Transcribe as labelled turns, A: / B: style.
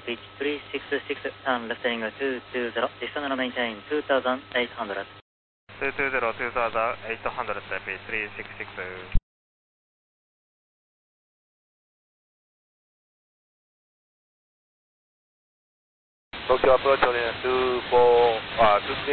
A: Beach 366, turn left heading 220, descend and maintain 2800.
B: 220, 2800, Taipei 366.
C: Tokyo approach, 24, 28.